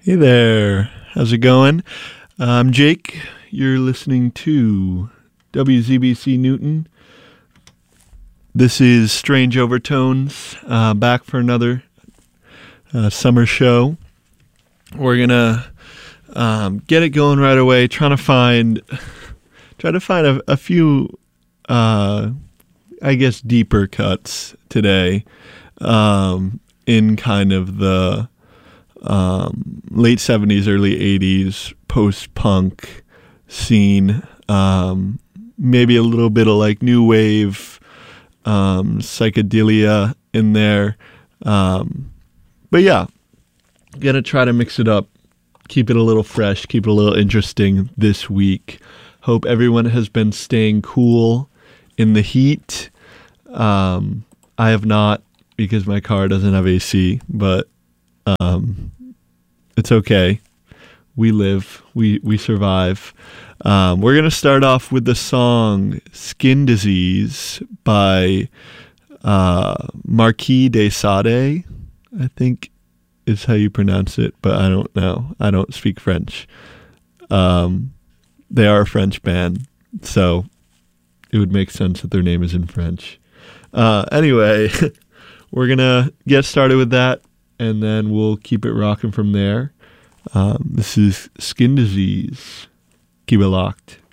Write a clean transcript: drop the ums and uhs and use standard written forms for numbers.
Hey there, how's it going? I'm Jake. You're listening to WZBC Newton. This is Strange Overtones, back for another summer show. We're gonna get it going right away. Try to find a few, I guess, deeper cuts today, in kind of the late 70s, early 80s post-punk scene. Maybe a little bit of like new wave, psychedelia in there. But yeah, gonna try to mix it up, keep it a little fresh, keep it a little interesting this week. Hope everyone has been staying cool in the heat. I have not, because my car doesn't have AC, but it's okay. We live. We survive. We're going to start off with the song Skin Disease by Marquis de Sade, I think is how you pronounce it, but I don't know. I don't speak French. They are a French band, so it would make sense that their name is in French. Anyway, we're going to get started with that, and then we'll keep it rocking from there. This is Skin Disease. Keep it locked.